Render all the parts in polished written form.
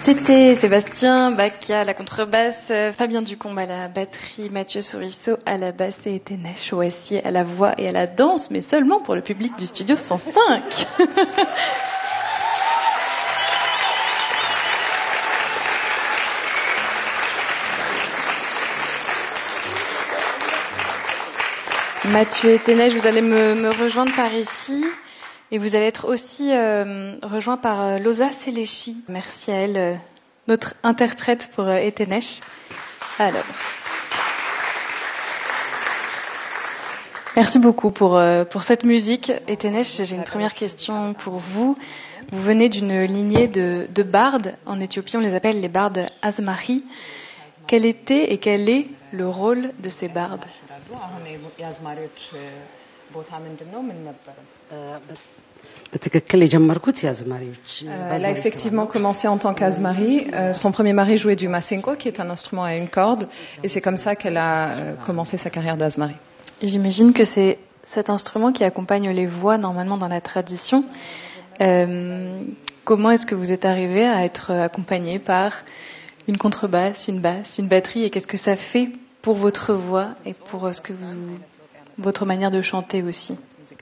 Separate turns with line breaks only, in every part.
C'était Sébastien Baca à la contrebasse, Fabien Ducombe à la batterie, Mathieu Souriceau à la basse et Ténèche Ouassier à la voix et à la danse, mais seulement pour le public du studio 105. Mathieu et Ténèche, vous allez me rejoindre par ici. Et vous allez être aussi rejoint par Loza Selechi. Merci à elle, notre interprète pour Etenesh. Alors, merci beaucoup pour cette musique. Etenesh, j'ai une première question pour vous. Vous venez d'une lignée de bardes. En Éthiopie, on les appelle les bardes Azmari. Quel était et quel est le rôle de ces bardes?
Elle a effectivement commencé en tant qu'Azmari. Son premier mari jouait du masenko, qui est un instrument à une corde, et c'est comme ça qu'elle a commencé sa carrière d'Azmari.
Et j'imagine que c'est cet instrument qui accompagne les voix normalement dans la tradition. Comment est-ce que vous êtes arrivé à être accompagné par une contrebasse, une basse, une batterie, et qu'est-ce que ça fait pour votre voix et pour votre manière de chanter aussi?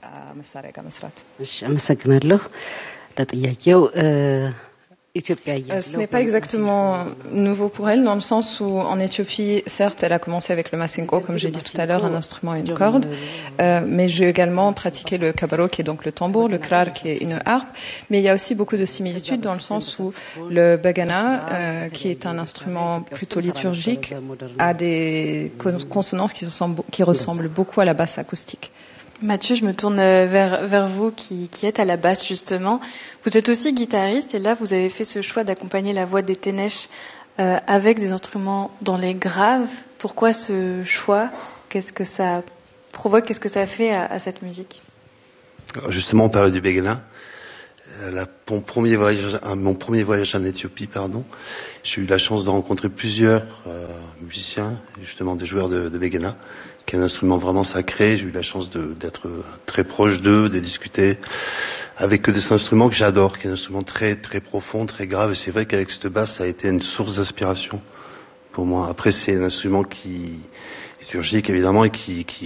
Ce n'est pas exactement nouveau pour elle, dans le sens où en Éthiopie, certes, elle a commencé avec le masenko, comme j'ai dit tout à l'heure, un instrument à une corde, mais j'ai également pratiqué le kabaro, qui est donc le tambour, le krar, qui est une harpe, mais il y a aussi beaucoup de similitudes dans le sens où le bagana, qui est un instrument plutôt liturgique, a des consonances qui ressemblent beaucoup à la basse acoustique.
Mathieu, je me tourne vers vous qui êtes à la basse justement. Vous êtes aussi guitariste et là vous avez fait ce choix d'accompagner la voix des Ténèches avec des instruments dans les graves. Pourquoi ce choix? Qu'est-ce que ça provoque? Qu'est-ce que ça fait à cette musique?
Alors justement, on parle du Begana. Mon premier voyage en Éthiopie, j'ai eu la chance de rencontrer plusieurs musiciens, justement des joueurs de Begana, qui est un instrument vraiment sacré. J'ai eu la chance d'être très proche d'eux, de discuter avec eux de cet instrument que j'adore, qui est un instrument très très profond, très grave. Et c'est vrai qu'avec cette basse, ça a été une source d'inspiration pour moi. Après, c'est un instrument qui est liturgique évidemment et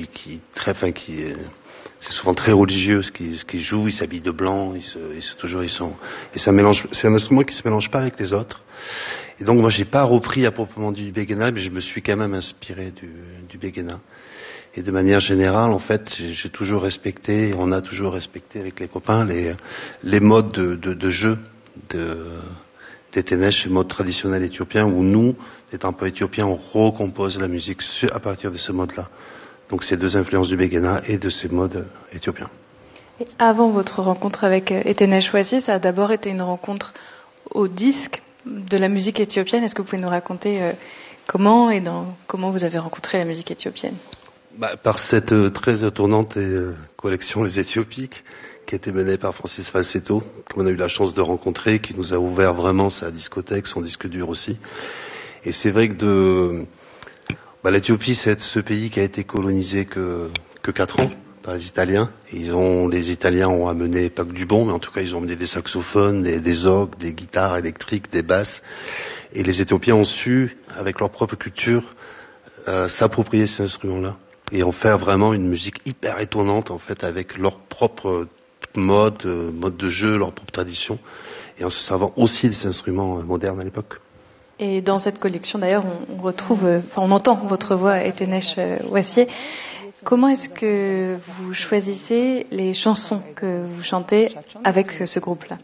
c'est souvent très religieux ce qu'ils jouent, ils s'habillent de blanc, et c'est un instrument qui se mélange pas avec les autres. Et donc moi j'ai pas repris à proprement dit du Begana, mais je me suis quand même inspiré du Begana. Et de manière générale, en fait, j'ai toujours respecté, on a toujours respecté avec les copains les modes de jeu des Ténèches, les modes traditionnels éthiopiens, où nous, étant pas éthiopiens, on recompose la musique à partir de ce mode-là. Donc ces deux influences du Begana et de ces modes éthiopiens.
Et avant votre rencontre avec Ténèche Ouassier, ça a d'abord été une rencontre au disque de la musique éthiopienne. Est-ce que vous pouvez nous raconter comment vous avez rencontré la musique éthiopienne?
Par cette très étonnante collection Les Éthiopiques, qui a été menée par Francis Falsetto, qu'on a eu la chance de rencontrer, qui nous a ouvert vraiment sa discothèque, son disque dur aussi. Et c'est vrai que l'Éthiopie, c'est ce pays qui a été colonisé que 4 ans par les Italiens. Et les Italiens ont amené pas que du bon, mais en tout cas, ils ont amené des saxophones, des orgues, des guitares électriques, des basses. Et les Éthiopiens ont su, avec leur propre culture, s'approprier ces instruments-là et en faire vraiment une musique hyper étonnante, en fait, avec leur propre mode de jeu, leur propre tradition, et en se servant aussi des instruments modernes à l'époque.
Et dans cette collection, d'ailleurs, on entend votre voix, Ténèche Ouassier. Comment est-ce que vous choisissez les chansons que vous chantez avec ce groupe-là?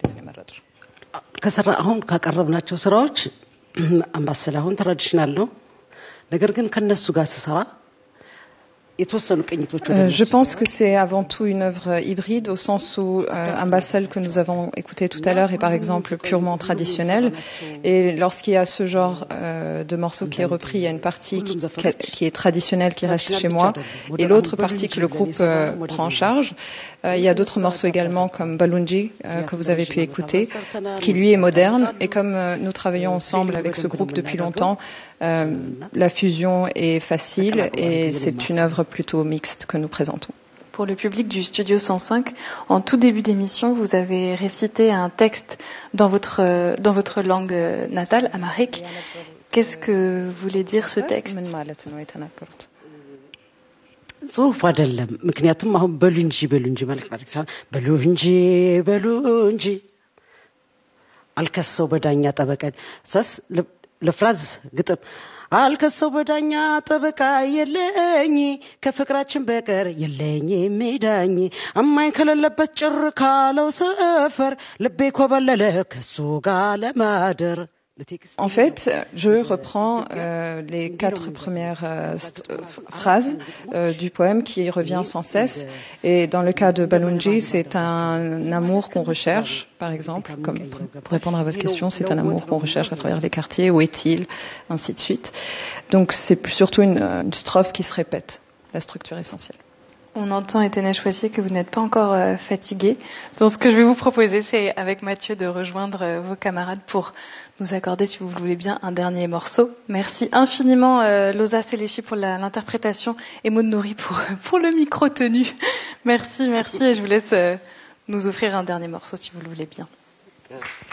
ካቀረብናቸው ስራዎች አምባሰል አሁን ትራዲሽናል ነው። ነገር ግን ከነሱ ጋር ስሰራ
Je pense que c'est avant tout une œuvre hybride, au sens où Ambassel que nous avons écouté tout à l'heure est par exemple purement traditionnel, et lorsqu'il y a ce genre de morceau qui est repris, il y a une partie qui est traditionnelle qui reste chez moi, et l'autre partie que le groupe prend en charge. Il y a d'autres morceaux également comme Balunji que vous avez pu écouter, qui lui est moderne, et comme nous travaillons ensemble avec ce groupe depuis longtemps, la fusion est facile et c'est une œuvre plutôt mixte que nous présentons.
pour le public du Studio 105. En tout début d'émission, vous avez récité un texte dans votre langue natale, Amharique. Qu'est-ce que voulait dire ce texte?
ጽሁፍ አይደለም ምክንያቱም አሁን በሉ እንጂ ማለት በሉ እንጂ አልከሰው በዳኛ ጠበቃ ሰስ ለፍራዝ ግጥም አልከሰው በዳኛ ጠበቃ የለኝ ከፍቅራችን በቀር የለኝ የሚዳኝ አማኝ ከሌለበት ጭር ካለው ሰፈር ልቤ ኮበለለ ከሱ ጋር ለማደር
En fait, je reprends les 4 premières phrases du poème qui revient sans cesse. Et dans le cas de Balunji, c'est un amour qu'on recherche, par exemple. Comme pour répondre à votre question, c'est un amour qu'on recherche à travers les quartiers. Où est-il? Ainsi de suite. Donc c'est surtout une strophe qui se répète, la structure essentielle.
On entend, Etenesh Foissier, que vous n'êtes pas encore fatigué. Donc ce que je vais vous proposer, c'est avec Mathieu de rejoindre vos camarades pour nous accorder, si vous le voulez bien, un dernier morceau. Merci infiniment Loza Selechi pour l'interprétation et Maud Nouri pour le micro tenu. Merci et je vous laisse nous offrir un dernier morceau si vous le voulez bien.